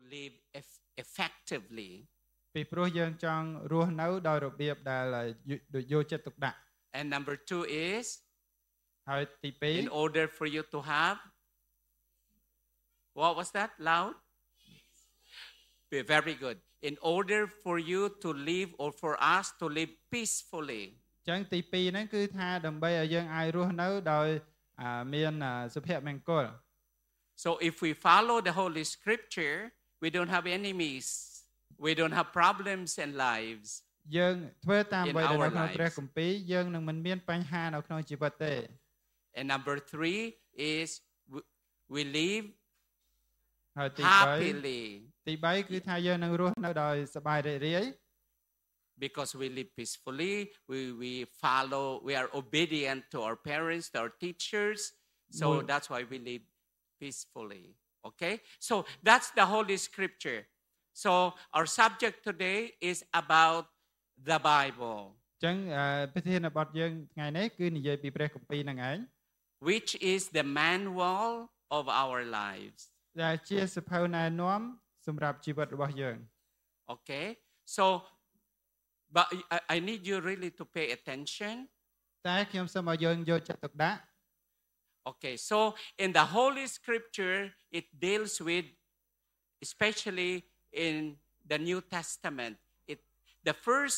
live effectively ពីព្រោះយើងចង់រស់នៅដោយរបៀបដែលយកចិត្តទុកដាក់ and number 2 is ហើយទី in order for you to have what was that loud very good in order for you to live or for us to live peacefully ចឹងទី2ហ្នឹងគឺថាដើម្បីឲ្យយើងអាចរស់នៅដោយមានសុភមង្គល So if we follow the Holy Scripture we don't have enemies we don't have problems in lives យើងធ្វើតាមអ្វីដែលនៅក្នុងព្រះគម្ពីរយើងនឹងមិនមានបញ្ហានៅក្នុងជីវិតទេ And number 3 is we live ហើយទី happily ទី3គឺថាយើងនឹងរស់នៅដោយសប្បាយរីករាយ because we live peacefully we follow we are obedient to our parents to our teachers so that's why we live peacefully okay so that's the Holy Scripture so our subject today is about the Bible ចឹងប្រធានបទយើងថ្ងៃនេះគឺនិយាយពីព្រះគម្ពីរហ្នឹងឯង which is the manual of our lives ដែលជាសភៅណែនាំសម្រាប់ជីវិតរបស់យើង okay so but I need you really to pay attention តែខ្ញុំសូមឲ្យយើងយកចិត្តទុកដាក់ okay so in the Holy Scripture it deals with especially in the New Testament the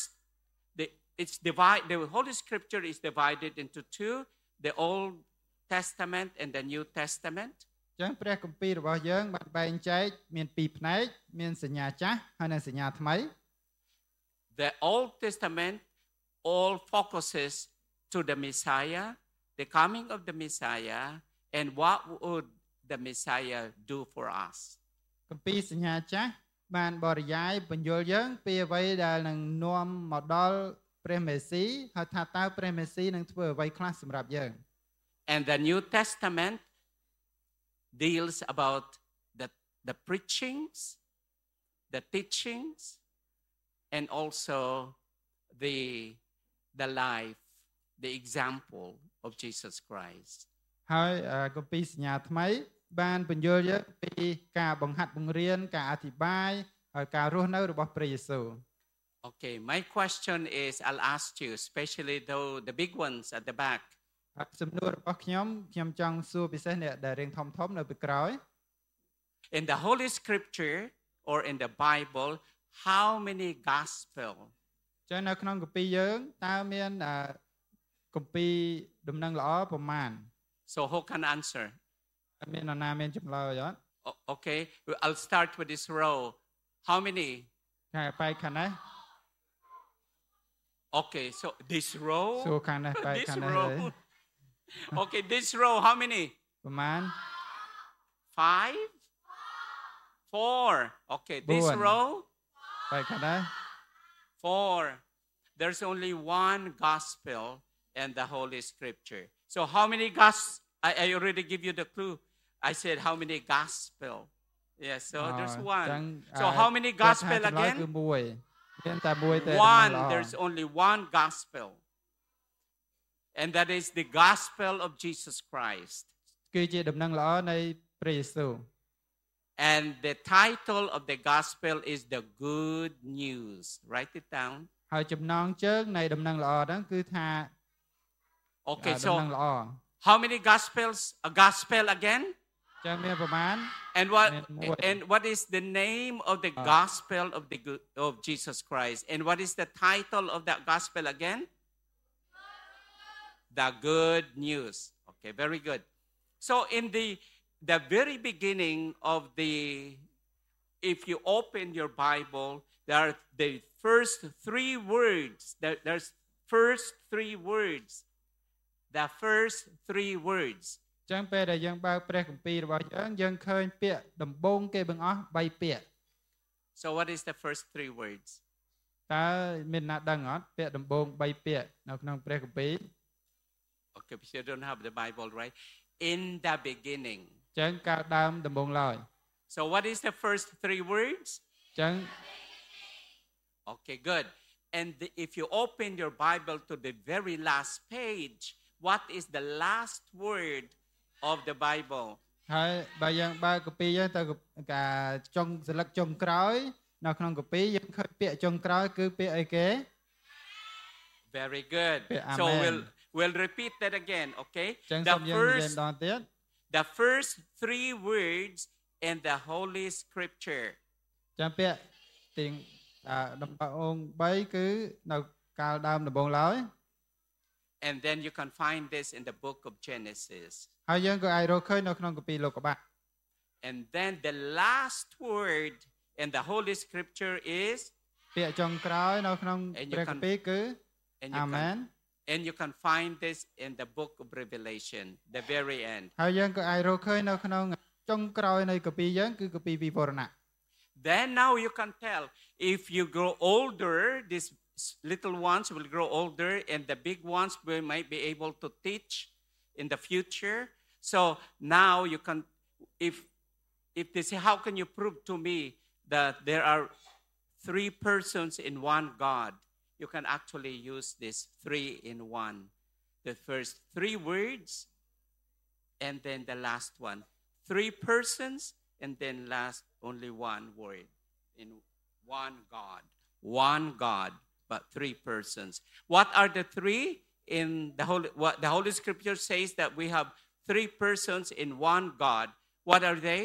Holy Scripture is divided into two the Old Testament and the New Testament ចឹងព្រះគម្ពីររបស់យើងបានបែងចែកមានពីរផ្នែកមានសញ្ញាចាស់ហើយនិងសញ្ញាថ្មី The Old Testament all focuses to the Messiah the coming of the Messiah and what would the Messiah do for us គម្ពីរសញ្ញាចាស់បានបរិយាយបញ្យល់យើងពីអ្វីដែលនឹងនាំមកដល់ព្រះមេស៊ីហើយថាតើព្រះមេស៊ីនឹងធ្វើអ្វីខ្លះសម្រាប់យើង And the New Testament deals about the preachings the teachings and also the life the example of Jesus Christ ហើយគម្ពីរសញ្ញាថ្មីបានបញ្យល់យើងពីការបង្ហាត់បង្រៀនការអធិប្បាយហើយការរស់នៅរបស់ព្រះយេស៊ូវ Okay my question is I'll ask you especially the big ones at the back សំណួររបស់ខ្ញុំចង់សួរពិសេសអ្នកដែលរៀងធំនៅពីក្រោយ In the Holy Scripture or in the Bible how many gospel ចឹងនៅក្នុងគម្ពីរយើងតើមានគម្ពីរដំណឹងល្អប្រមាណ So who can answer មាននរណាមានចម្លើយអត់ Okay I'll start with this row how many ខាងបែកខាងនេះ Okay so this row សួរខាងនេះបែកខាងនេះ Okay this row how many ប្រមាណ 5 4 Okay this row បែកខាងនេះ 4 There's only one gospel in the Holy Scripture so how many I already give you the clue I said how many gospel yes so there's one so how many gospel again គឺមួយមានតែមួយទេ one there's only one gospel and that is the gospel of Jesus Christ គឺជាដំណឹងល្អនៃព្រះយេស៊ូវ and the title of the gospel is the good news write it down ហើយចំណងជើងនៃដំណឹងល្អហ្នឹងគឺថា Okay so ដំណឹងល្អ how many gospels a gospel again ចឹងមានប្រមាណ and what is the name of the gospel of Jesus Christ and what is the title of that gospel again the good news okay very good so in the very beginning of if you open your Bible there are the first three words there's first three words the first three words ចឹងពេលដែលយើងបើកព្រះគម្ពីររបស់យើងឃើញពាក្យដំបូងគេបង្អស់3ពាក្យ So what is the first three words តើមានណាដឹងអត់ពាក្យដំបូង3ពាក្យនៅក្នុងព្រះគម្ពីរ Okay but you don't have the Bible right in the beginning ចឹងកាលដើមដំបូងឡើយ So what is the first three words ចឹង Okay good and if you open your Bible to the very last page what is the last word of the Bible ហើយបើយើងបើកាពីយើងទៅការចុងស្លឹកចុងក្រោយនៅក្នុងកាពីយើងឃើញពាក្យចុងក្រោយគឺពាក្យអីគេ Very good. So Amen. we'll repeat that again, okay? ចឹងសូមយើងនិយាយម្ដងទៀត The first 3 words in the Holy Scripture. ចឹងពាក្យទីដំបូង3គឺនៅកាលដើមដំបូងឡើយ And then you can find this in the book of Genesis. ហើយយើងក៏អាចរកឃើញនៅក្នុងកាពីលោកុបាទ And then the last word in the Holy Scripture is ពាក្យចុងក្រោយនៅក្នុងព្រះកាពីគឺ Amen. And you can find this in the book of Revelation, the very end. ហើយយើងក៏អាចរកឃើញនៅក្នុងចុងក្រោយនៃកាពីយើងគឺកាពីវិវរណៈ Then now you can tell if you grow older, these little ones will grow older and the big ones will might be able to teach in the future. So now you can, if they say, how can you prove to me that there are 3 persons in one God? You can actually use this 3 in 1. The first 3 words and then the last one. 3 persons and then last only 1 word in one God. One God, but 3 persons. What are the 3 in the Holy Scripture says that we have 3 persons in one God. What are they?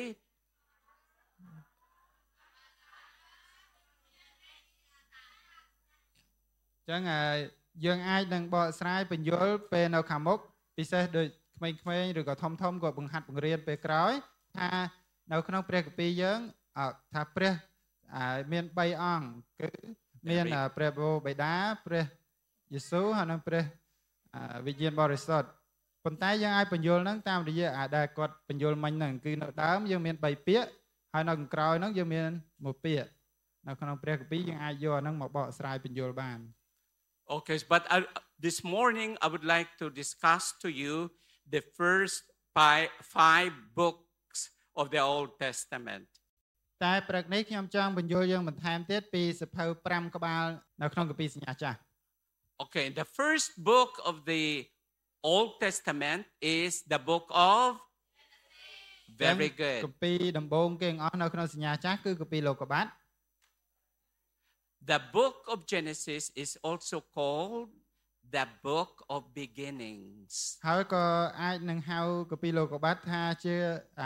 Chẳng dương ai đang bỏ sài bình dối về nào khám mốc vì sẽ được mấy rồi có thông của bằng hạt bằng riêng về cõi tha nào không pre cái dương tha pre miền bay on cứ miền pre bồ bay đá pre Giêsu hay là pre vị diện bò resort phần tay dương ai bình dối nắng tam thì giờ đại quạt bình dối mình nằng cứ nào đám dương miền bay pía hay nào cõi nó dương miền một pía nào không pre cái dương ai vô nắng một bỏ sài bình dối bàn. Okay, but this morning I would like to discuss to you the first 5 books of the Old Testament. តែព្រឹកនេះខ្ញុំចង់បញ្យល់យើងបន្ថែមទៀតពីសភៅ5ក្បាលនៅក្នុងគម្ពីរសញ្ញាចាស់ Okay, the first book of the Old Testament is the book of Very good. គម្ពីរដំបូងគេទាំងអស់នៅក្នុងសញ្ញាចាស់គឺគម្ពីរលោកុបាទ The book of Genesis is also called the book of beginnings. ហើយក៏អាចនឹងហៅគម្ពីរលោកុបាទថាជា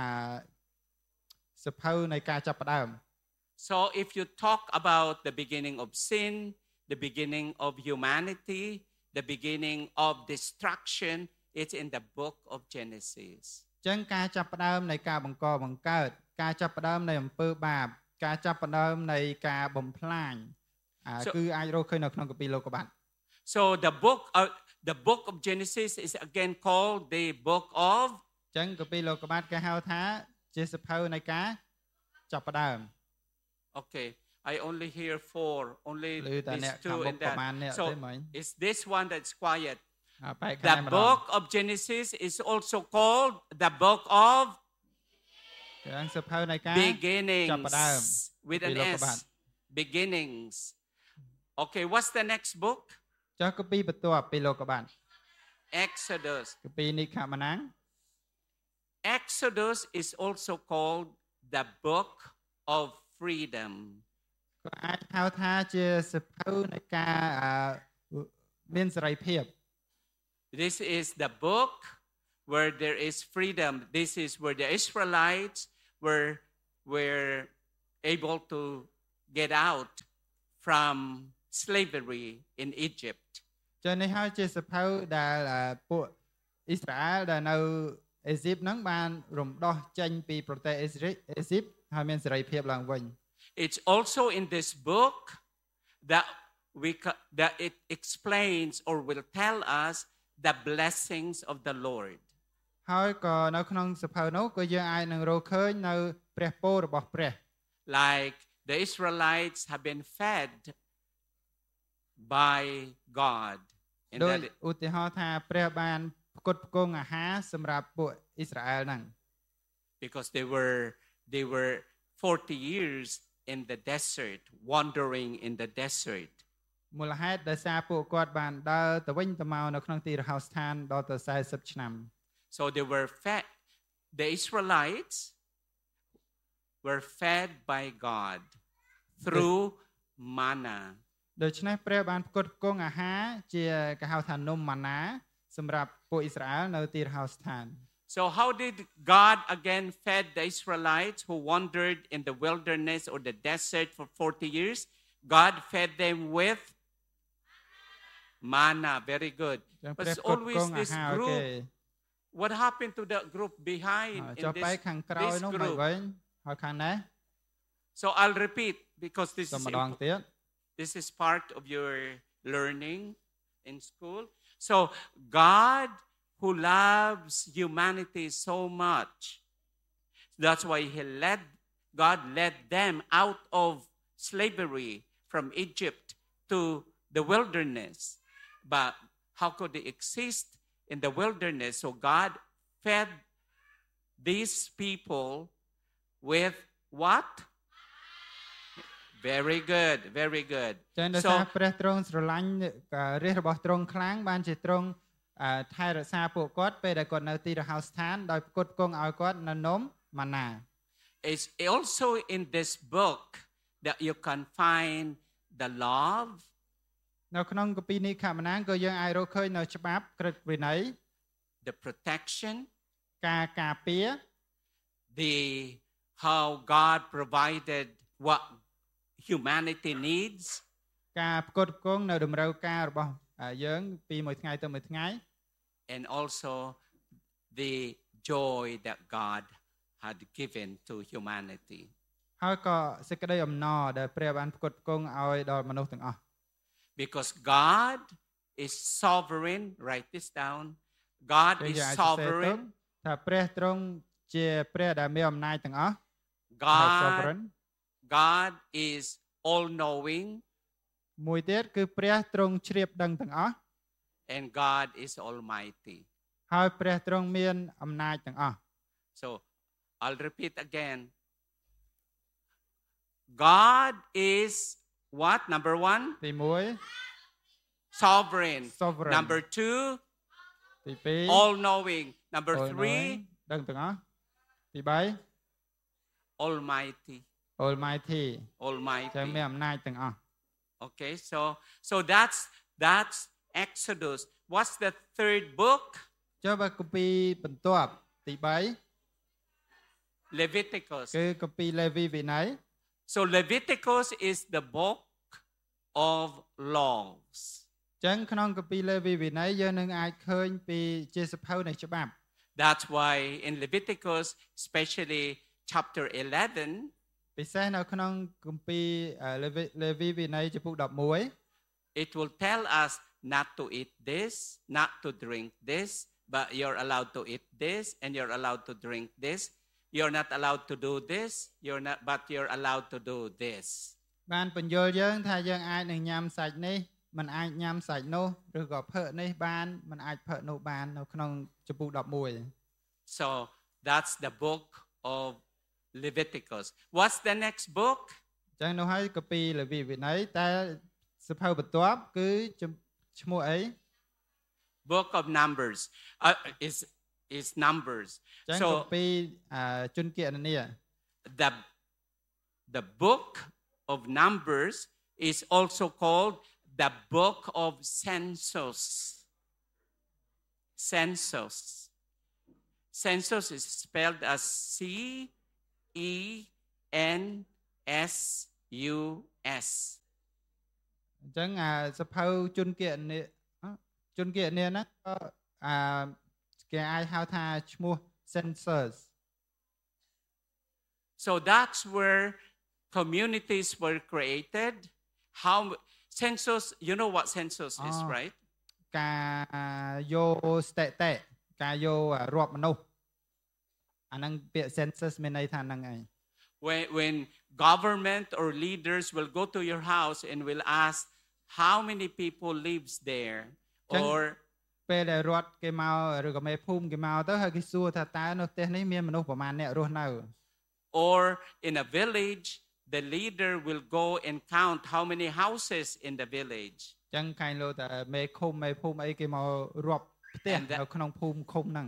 សភៅនៃការចាប់ផ្ដើម So if you talk about the beginning of sin, the beginning of humanity, the beginning of destruction, it's in the book of Genesis. ចឹងការចាប់ផ្ដើមនៃការបង្កបង្កើតការចាប់ផ្ដើមនៃអំពើបាបការចាប់ផ្ដើមនៃការបំផ្លាញគឺអាចរកឃើញនៅក្នុងគម្ពីរលោកុបាទ So the book of Genesis is again called the book of ចឹងគម្ពីរលោកុបាទគេហៅថាជាសភៅនៃការចាប់ផ្ដើម Okay, I only hear 4, only these 2 and that. So it's this one that's quiet. The book of Genesis is also called the book of beginnings with an S. Beginnings. Okay, what's the next book? ចុះគម្ពីរបន្ទាប់ពីលោកុបាទ Exodus. គម្ពីរនិខមណាំង Exodus is also called the book of freedom. ក៏អាចហៅថាជាសភៅនៃការមានសេរីភាព This is the book where there is freedom. This is where the Israelites were able to get out from slavery in Egypt. ចឹងនេះហើយជាសភៅដែលពួកអ៊ីស្រាអែលដែលនៅអេស៊ីបហ្នឹងបានរំដោះចេញពីប្រទេសអេស៊ីបហើយមានសេរីភាពឡើងវិញ It's also in this book that it explains or will tell us the blessings of the Lord. ហើយក៏នៅក្នុងសភៅនោះក៏យើងអាចនឹងរកឃើញនៅព្រះពររបស់ព្រះ Like the Israelites have been fed by God. ដោយឧទាហរណ៍ថាព្រះបានផ្គត់ផ្គង់អាហារសម្រាប់ពួកអ៊ីស្រាអែលហ្នឹង Because they were 40 years in the desert, wandering in the desert. មូលហេតុដោយសារពួកគាត់បានដើរទៅវិញទៅមកនៅក្នុងទីរហោស្ថានដល់ទៅ40ឆ្នាំ So they were fed the Israelites were fed by God through manna. ដូច្នេះព្រះបានផ្គត់ផ្គង់អាហារជាគេហៅថានំម៉ាណាសម្រាប់ពួកអ៊ីស្រាអែលនៅទីរហោស្ថាន So how did God again fed the Israelites who wandered in the wilderness or the desert for 40 years? God fed them with manna. Very good. ចឹង But ព្រះ it's ផ្គត់ផ្ always គង់អា this ហារឲ្យគេ group. What happened to the group behind ចុះ in បែកខាងក្រោយ this នោះមិន group? វិញហើយខាងនេះ So I'll repeat because this សូម is ម្ដងទៀត this is part of your learning in school. So God who loves humanity so much, that's why God led them out of slavery from Egypt to the wilderness. But how could they exist in the wilderness? So God fed these people with what? Very good, very good. ចឹងដោយសារព្រះទ្រង់ស្រឡាញ់រាជរបស់ទ្រង់ខ្លាំងបានជាទ្រង់ថែរក្សាពួកគាត់ពេលដែលគាត់នៅទីរហោស្ថានដោយផ្គត់ផ្គង់ឲ្យគាត់នៅនំម៉ាណា It's also in this book that you can find the love, នៅក្នុងគម្ពីរនេះខមណានក៏យើងអាចរកឃើញនៅច្បាប់ក្រឹតវិន័យ the protection, ការការពារ the how God provided what humanity needs, ការផ្គត់ផ្គង់នៅតម្រូវការរបស់យើងពីមួយថ្ងៃទៅមួយថ្ងៃ and also the joy that God had given to humanity. ហើយក៏សេចក្តីអំណរដែលព្រះបានផ្គត់ផ្គង់ឲ្យដល់មនុស្សទាំងអស់ Because God is sovereign, write this down. God is sovereign. ថាព្រះទ្រង់ជាព្រះដែលមានអំណាចទាំងអស់ God is all knowing. មួយទៀតគឺព្រះទ្រង់ជ្រាបដឹងទាំងអស់ And God is almighty. ហើយព្រះទ្រង់មានអំណាចទាំងអស់ So I'll repeat again. God is what? Number 1? ទី Sovereign. Sovereign. Number 2? 1 ទី 2 All knowing. Number 3? ដឹងទាំងអស់ទី Almighty. 3 Almighty ចឹងមាន Almighty. អំណាចទាំងអស់ Okay, so that's Exodus. What's the third book? ចុះបើគម្ពីរបន្ទាប់ទី Leviticus. 3គឺគម្ពីរលេវីវិន័យ So Leviticus is the book of laws. ចឹងក្នុងគម្ពីរលេវីវិន័យយើងនឹងអាចឃើញពីជាសភៅនៃច្បាប់ That's why in Leviticus, especially chapter 11, ពិសេសនៅក្នុងគម្ពីរលេវីវិន័យចំពុក11 it will tell us not to eat this, not to drink this, but you're allowed to eat this and you're allowed to drink this. You're not allowed to do this, but you're allowed to do this. បានបញ្យល់យើងថាយើងអាចនឹងញ៉ាំសាច់នេះមិនអាចញ៉ាំសាច់នោះឬក៏ផឹកនេះបានមិនអាចផឹកនោះបាននៅក្នុងចំពុក11 So that's the book of Leviticus. What's the next book? ចឹងនោះហើយគម្ពីរលេវីវិន័យតែសភៅបន្ទាប់គឺឈ្មោះអី Book of Numbers. Is Numbers. ចឹងគម្ពីរជនគណនា The book of Numbers is also called the book of census. Census. Census is spelled as CENSUS. អញ្ចឹងសភៅជនគណនាហ្នឹងក៏គេអាចហៅថាឈ្មោះ census. So that's where communities were created. Census, you know what census is, right? ការយកស្ថិតិការយករាប់មនុស្សអាហ្នឹងពាក្យ census មានន័យថាហ្នឹងឯង When government or leaders will go to your house and will ask how many people lives there, or ពេលដែលរដ្ឋគេមកឬក៏មេភូមិគេមកទៅហើយគេសួរថាតើនៅផ្ទះនេះមានមនុស្សប្រមាណអ្នករស់នៅ or in a village the leader will go and count how many houses in the village ចឹងខាញ់លោតែមេឃុំមេភូមិអីគេមករាប់ផ្ទះនៅក្នុងភូមិឃុំហ្នឹង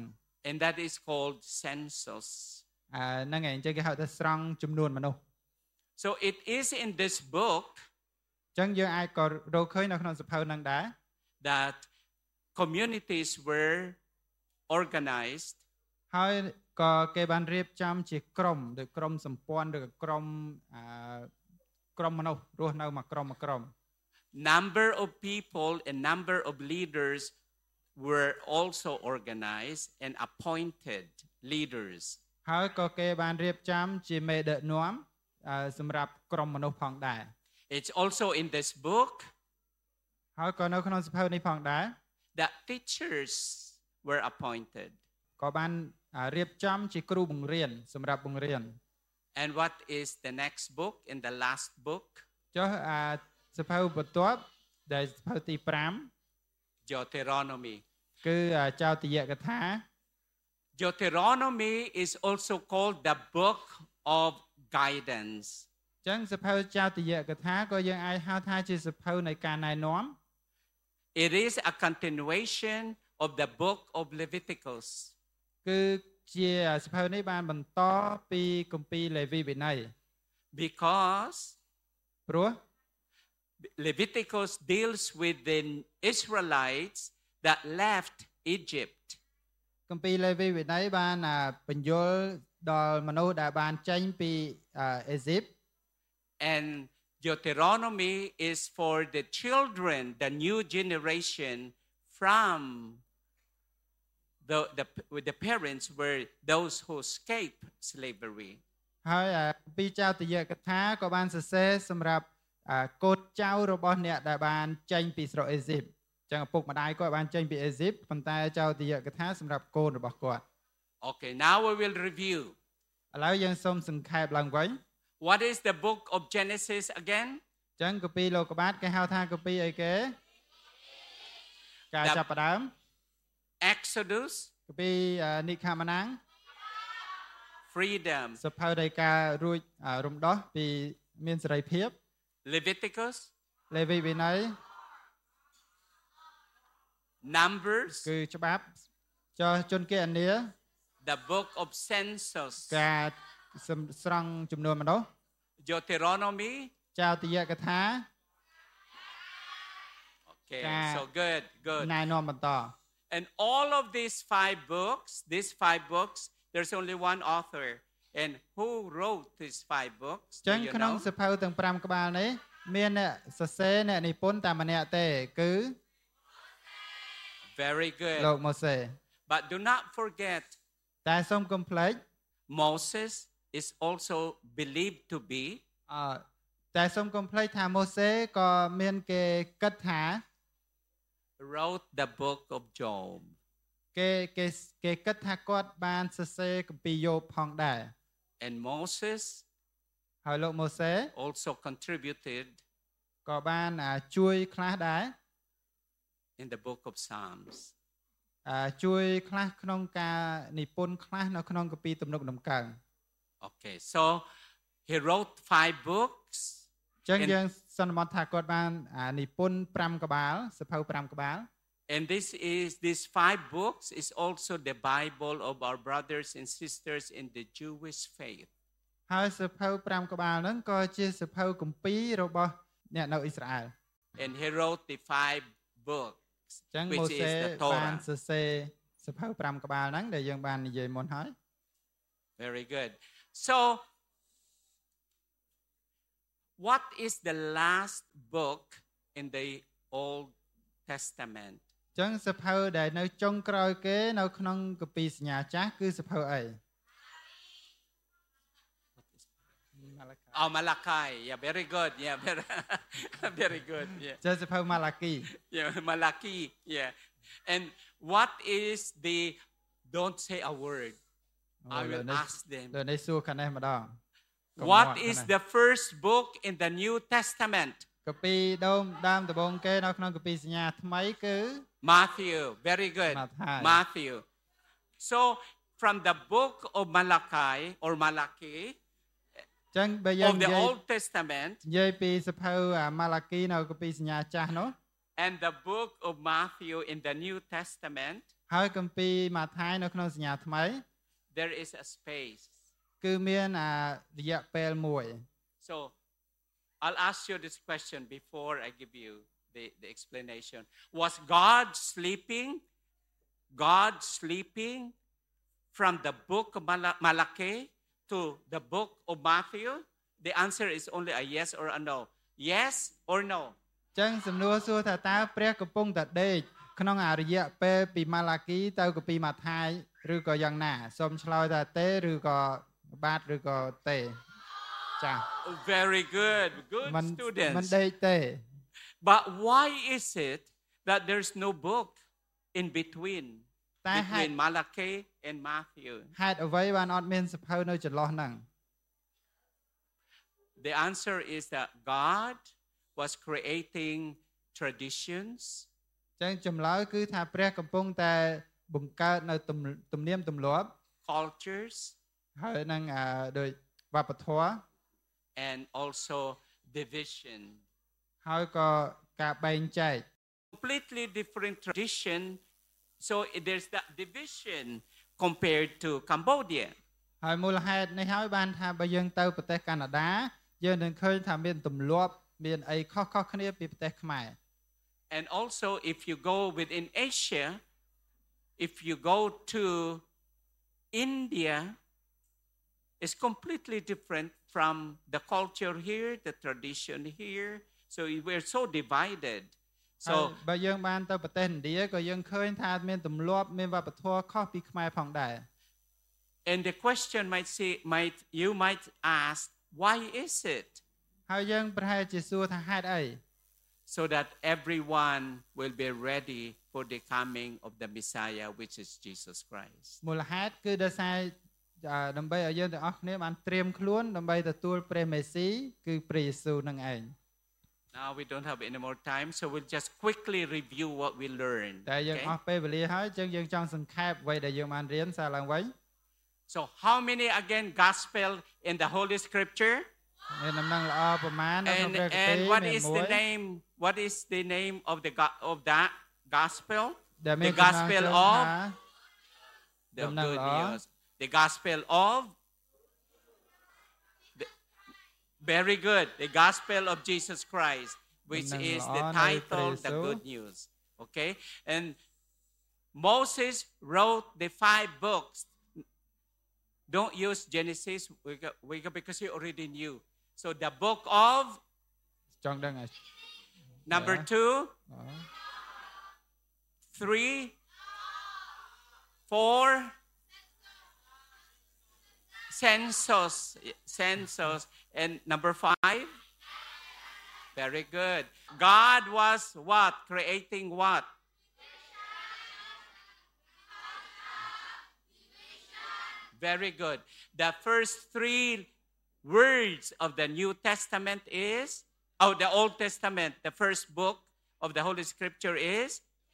and that is called census. ហ្នឹងហើយអញ្ចឹងគេហៅថាស្រង់ចំនួនមនុស្ស So it is in this book អញ្ចឹងយើងអាចក៏រកឃើញនៅក្នុងសៀវភៅហ្នឹងដែរ that communities were organized ហើយក៏គេបានរៀបចំជាក្រុមឬក្រុមសម្ព័ន្ធឬក្រុមមនុស្សរស់នៅមួយក្រុម number of people and number of leaders were also organized and appointed leaders ហើយក៏គេបានរៀបចំជាមេដឹកនាំសម្រាប់ក្រុមមនុស្សផងដែរ It's also in this book ហើយក៏នៅក្នុងសៀវភៅនេះផងដែរ that teachers were appointed ក៏បានរៀបចំជាគ្រូបង្រៀនសម្រាប់បង្រៀន And what is the next book in the last book ចុះសៀវភៅបន្ទាប់ដែលសៀវភៅទី5 Deuteronomy គឺចោទយកថា Deuteronomy is also called the book of guidance ចឹងសៀវភៅចោទយកថាក៏យើងអាចហៅថាជាសៀវភៅនៃការណែនាំ It is a continuation of the book of Leviticus គឺជាសៀវភៅនេះបានបន្តពីគម្ពីរលេវីវិន័យ because ព្រោះ Leviticus deals with the Israelites that left Egypt គម្ពីរលេវីវិន័យបានបញ្យល់ដល់មនុស្សដែលបានចេញពីអេស៊ីប and Deuteronomy is for the children, the new generation from the parents were those who escape slavery. ហើយពីចោទយកថាក៏បានសរសេរសម្រាប់កូនចៅរបស់អ្នកដែលបានចេញពីស្រុកអេស៊ីបចឹងឪពុកម្ដាយគាត់បានចេញពីអេស៊ីបប៉ុន្តែចោទយកថាសម្រាប់កូនរបស់គាត់ Okay, now we will review. ឥឡូវយើងសូមសង្ខេបឡើងវិញ What is the book of Genesis again? ចឹងគម្ពីរលោកុបាទគេហៅថាគម្ពីរអីគេការចាប់ផ្ដើម Exodus គម្ពីរនិខមណាំង Freedom សភៅនៃការរួចរំដោះពីមានសេរីភាព Leviticus លេវីវិន័យ Numbers គឺច្បាប់ចោះជនគណនា the book of census ការស្រង់ចំនួនមនុស្ស Deuteronomy ចោទយកថា Okay, so good ណែនាំបន្ត And all of these five books there's only one author and who wrote these five books ចឹងក្នុងសភៅទាំង5ក្បាលនេះមានអ្នកសរសេរអ្នកនិពន្ធតែម្នាក់ទេគឺ Very good លោកម៉ូសេ But do not forget តែសូមកុំភ្លេច Moses is also believed to be តែសូមកុំភ្លេចថាម៉ូសេក៏មានគេគិតថា wrote the book of Job គេគិតថាគាត់បានសរសេរគម្ពីរយោបផងដែរ And Moses ហើយលោកម៉ូសេ also contributed ក៏បានជួយខ្លះដែរ in the book of Psalms ជួយខ្លះក្នុងការនិពន្ធខ្លះនៅក្នុងគម្ពីរទំនុកដំកើង Okay, so he wrote 5 books ចឹងយើងសន្មតថាគាត់បាននិពន្ធ5ក្បាលសភៅ5ក្បាល And these 5 books is also the Bible of our brothers and sisters in the Jewish faith. ហើយសភៅ5ក្បាលហ្នឹងក៏ជាសភៅគម្ពីររបស់អ្នកនៅអ៊ីស្រាអែល And he wrote the 5 books ចឹង which ម៉ូ is សេ the បាន Torah. សរសេរសភៅ5ក្បាលហ្នឹងដែលយើងបាននិយាយមុនហើយ Very good. So what is the last book in the Old Testament? ចឹងសភៅដែលនៅចុងក្រោយគេនៅក្នុងគម្ពីរសញ្ញាចាស់គឺសភៅអី Oh, Malachi. Yeah, very good. Yeah, very good. Yeah. ចឹងសភៅម៉ាឡាគី Yeah, Malachi. Yeah. And what is the don't say a word. I will ask them. លើនេះសួរខាងនេះម្ដង What is the first book in the New Testament? គម្ពីរដើមដំបូងគេនៅក្នុងគម្ពីរសញ្ញាថ្មីគឺ Matthew. Very good. Matthew. So from the book of Malachi ចឹងបើយើង of និ the យាយ Old Testament និយាយពីសភៅម៉ាឡាគីនៅគម្ពីរសញ្ញាចាស់នោះ and the book of Matthew in the New Testament ហើយគម្ពីរម៉ាថាយនៅក្នុងសញ្ញាថ្មី there is a space. គឺមានរយៈពេលមួយ So I'll ask you this question before I give you the explanation. Was God sleeping? God sleeping from the book of Malachi to the book of Matthew? The answer is only a yes or a no. Yes or no? ចឹងសំណួរសួរថាតើព្រះកំពុងតែដេកក្នុងរយៈពេលពីម៉ាឡាគីទៅគម្ពីរម៉ាថាយឬក៏យ៉ាងណាសូមឆ្លើយថាទេឬក៏បាទឬក៏ទេចា Very good. Good មិន students. ដេកទេ But why is it that there's no book in between Malachi and Matthew? ហេតុអ្វីបានអត់មានសភៅនៅចន្លោះហ្នឹង The answer is that God was creating traditions. ចឹងចម្លើយគឺថាព្រះកំពុងតែបង្កើតនៅទំនៀមទម្លាប់ cultures ហើយនឹងដោយវប្បធម៌ and also division. ហើយក៏ការបែងចែក Completely different tradition. So there's that division compared to Cambodia. ហើយមូលហេតុនេះហើយបានថាបើយើងទៅប្រទេសកាណាដាយើងនឹងឃើញថាមានទម្លាប់មានអីខុសៗគ្នាពីប្រទេសខ្មែរ And also if you go within Asia, if you go to India, it's completely different from the culture here, the tradition here. So we're so divided. So បើយើងបានទៅប្រទេសឥណ្ឌាក៏យើងឃើញថាមានទម្លាប់មានវប្បធម៌ខុសពីខ្មែរផងដែរ And the question you might ask, why is it? ហើយយើងប្រហែលជាសួរថាហេតុអី So that everyone will be ready for the coming of the Messiah, which is Jesus Christ. មូលហេតុគឺដោយសារដើម្បីឲ្យយើងទាំងអស់គ្នាបានត្រៀមខ្លួនដើម្បីទទួលព្រះមេស៊ីគឺព្រះយេស៊ូវនឹងឯង Now we don't have any more time, so we'll just quickly review what we learned. តែយើងអស់ពេលវេលាហើយចឹងយើងចង់សង្ខេបអ្វីដែលយើងបានរៀនសារឡើងវិញ So how many again gospel in the Holy Scripture? មានដំណឹងល្អប្រមាណនៅក្នុងព្រះគម្ពីរ And what is the name of that gospel? The gospel of the good news. The gospel of very good. The gospel of Jesus Christ, which is the title, the good news. Okay? And Moses wrote the 5 books. Don't use Genesis because you already knew. So the book of number 2, 3, 4, census, and number 5. Very good. God was what? Creating what? Very good. The first 3 words of the New Testament is, the Old Testament, the first book of the Holy Scripture is,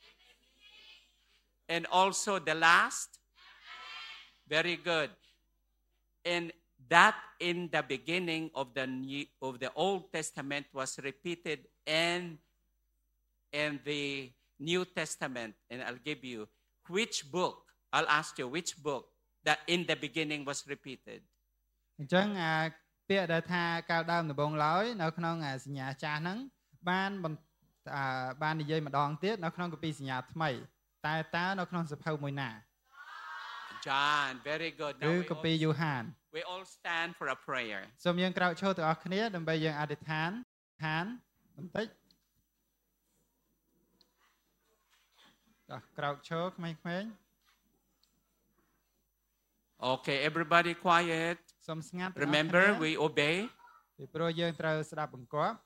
and also the last. Very good. And that in the beginning of the Old Testament was repeated in the New Testament. And I'll give you which book. I'll ask you which book that in the beginning was repeated. អញ្ចឹងពាក្យដែលថាកាលដើមដំបូងឡើយនៅក្នុងសញ្ញាចាស់ហ្នឹងបាននិយាយម្ដងទៀតនៅក្នុងគម្ពីរសញ្ញាថ្មីតែតើនៅក្នុងសភៅមួយណា John, very good. Now we all stand for a prayer. សូមយើងក្រោកឈរទាំងអស់គ្នាដើម្បីយើងអធិដ្ឋានបន្តិចក្រោកឈរក្មេងៗ Okay, everybody quiet. សូមស្ងាត់ Remember, we obey. ពីព្រោះយើងត្រូវស្ដាប់បង្គាប់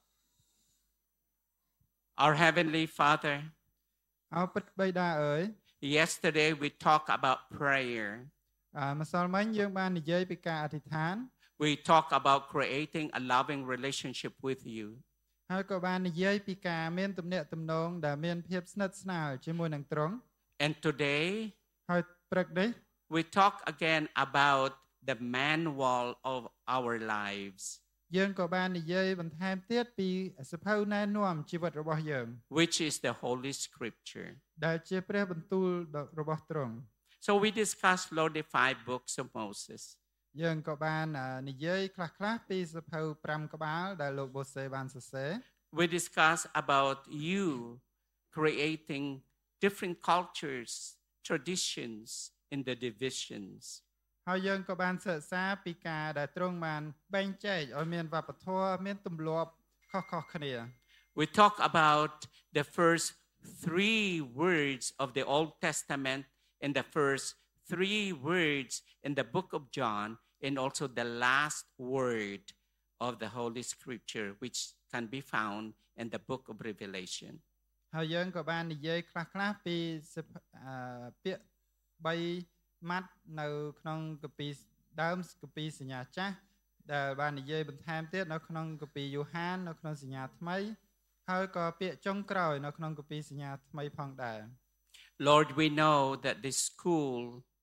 Our heavenly Father. អោពិតបិតាអើយ Yesterday we talked about prayer. ម្សិលមិញយើងបាននិយាយពីការអធិដ្ឋាន We talked about creating a loving relationship with you. ហើយក៏បាននិយាយពីការមានទំនាក់ទំនងដែលមានភាពស្និទ្ធស្នាលជាមួយនឹងទ្រង់ And today ហើយព្រឹកនេះ we talk again about the manual of our lives. យើងក៏បាននិយាយបន្ថែមទៀតពីសភៅណែនាំជីវិតរបស់យើង which is the Holy Scripture. ដែលជាព្រះបន្ទូលរបស់ទ្រង់ So we discussed, Lord, the 5 books of Moses. យើងក៏បាននិយាយខ្លះៗពីសភៅ5ក្បាលដែលលោកបូសេបានសរសេរ We discussed about you creating different cultures, traditions in the divisions. ហើយយើងក៏បានសិក្សាពីការដែលទ្រង់បានបែងចែកឲ្យមានវប្បធម៌មានទម្លាប់ខុសៗគ្នា We talk about the first 3 words of the Old Testament and the first 3 words in the book of John and also the last word of the Holy Scripture which can be found in the book of Revelation. ហើយយើងក៏បាននិយាយខ្លះៗពីពាក្យ3ម៉ាត់នៅក្នុងគម្ពីរដើមគម្ពីរសញ្ញាចាស់ដែលបាននិយាយបន្ថែមទៀតនៅក្នុងគម្ពីរយ៉ូហាននៅក្នុងសញ្ញាថ្មីហើយក៏ពាក្យចុងក្រោយនៅក្នុងគម្ពីរសញ្ញាថ្មីផងដែរ Lord, we know that this school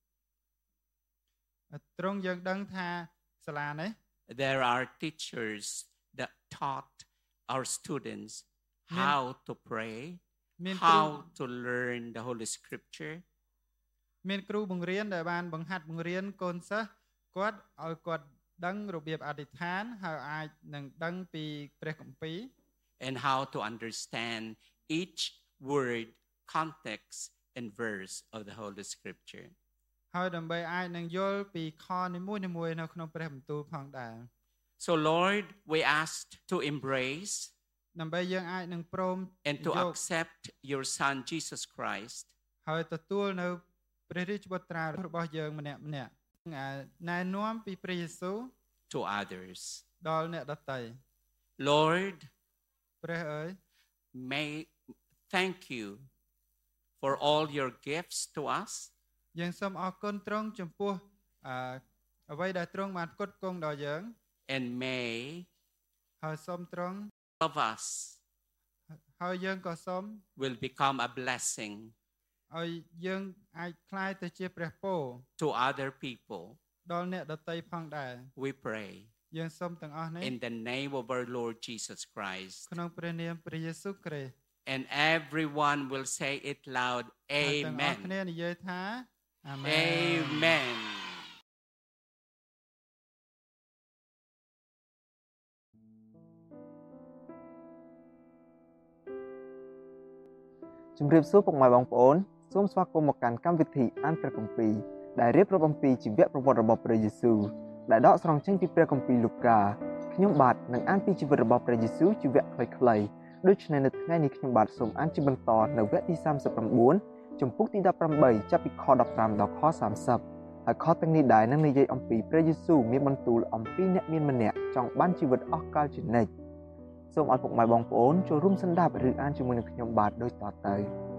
ទ្រង់យើងដឹងថាសាលានេះ there are teachers that taught our students how to pray, how to learn the Holy Scripture. មានគ្រូបង្រៀនដែលបានបង្ហាត់បង្រៀនកូនសិស្សគាត់ឲ្យគាត់ដឹងរបៀបអធិដ្ឋានហើយអាចនឹងដឹងពីព្រះគម្ពីរ and how to understand each word, context and verse of the Holy Scripture. ហើយដើម្បីអាចនឹងយល់ពីខនីមួយៗនៅក្នុងព្រះបន្ទូលផងដែរ So Lord, we asked to embrace ដើម្បីយើងអាចនឹងព្រម and to accept your Son Jesus Christ ហើយទទួលនៅព្រះរាជបុត្រារបស់យើងម្នាក់ៗណែនាំពីព្រះយេស៊ូវ to others. ដល់អ្នកដទៃ Lord, ព្រះអើយ may thank you for all your gifts to us. យើងសូមអរគុណទ្រង់ចំពោះអ្វីដែលទ្រង់បានផ្គត់ផ្គង់ដល់យើង and may ហើយសូមទ្រង់ of us ហើយយើងក៏សូម will become a blessing ឲ្យយើងអាចក្លាយទៅជាព្រះពរ to other people. ដល់អ្នកដទៃផងដែរ We pray យើងសូមទាំងអស់នេះ in the name of our Lord Jesus Christ. ក្នុងព្រះនាមព្រះយេស៊ូវគ្រីស្ទ And everyone will say it loud. ទាំងអស់ Amen. គ្នានិយាយថាអាមែន Amen. ជំរាបសួរពុកម៉ែបងប្អូនសូមស្វាគមន៍មកកាន់កម្មវិធីអានព្រះគម្ពីរដែលរៀបរាប់អំពីជីវប្រវត្តិរបស់ព្រះយេស៊ូវដែលដកស្រង់ចេញពីព្រះគម្ពីរលូកាខ្ញុំបាទនឹងអានពីជីវិតរបស់ព្រះយេស៊ូវជាវគ្គខ្លីៗដូច្នេះនៅថ្ងៃនេះខ្ញុំបាទសូមអានជាបន្តនៅវគ្គទី39ជំពូកទី18ចាប់ពីខ15ដល់ខ30ហើយខទាំងនេះដែរនឹងនិយាយអំពីព្រះយេស៊ូវមានបន្ទូលអំពីអ្នកមានម្នាក់ចង់បានជីវិតអស់កលជានិច្ចសូមឲ្យពុកម៉ែបងប្អូនចូលរួមសន្តាប់ឬអានជាមួយនឹងខ្ញុំបាទដូចតទៅ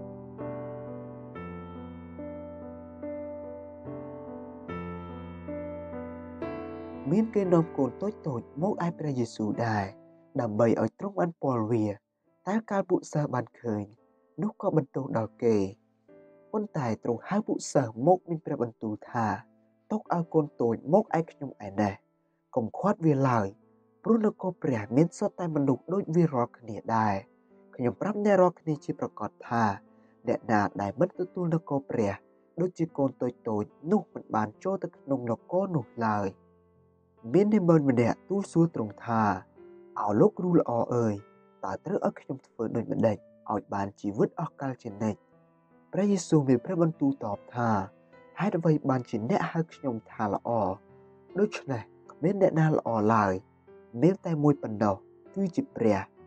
មានគេនាំកូនតូចៗមកឯព្រះយេស៊ូវដែរដើម្បីឲ្យទ្រង់បានពលវាតែកាលពួកសិស្សបានឃើញនោះក៏បន្ទោសដល់គេប៉ុន្តែទ្រង់ហៅពួកសិស្សមកមានព្រះបន្ទូលថាទុកឲ្យកូនតូចមកឯខ្ញុំឯណេះកុំខាត់វាឡើយព្រោះនគរព្រះមានសុទ្ធតែមនុស្សដូចវារាល់គ្នាដែរខ្ញុំប្រាប់អ្នករាល់គ្នាជាប្រកាសថាអ្នកណាដែលមិនទទួលនគរព្រះដូចជាកូនតូចៗនោះមិនបានចូលទៅក្នុងនគរនោះឡើយមាននិមន្តម្នាក់ទូលសួរទ្រង់ថាអោលោកគ្រូល្អអើយតើត្រូវឲ្យខ្ញុំធ្វើដូចម្តេចឲ្យបានជីវិតអស់កលជានិច្ចព្រះយេស៊ូវមានព្រះបន្ទូលតបថាហេតុអ្វីបានជាអ្នកហៅខ្ញុំថាល្អដូច្នេះគ្មានអ្នកណាល្អឡើយមានតែមួយប៉ុណ្ណោះគឺជាព្រះ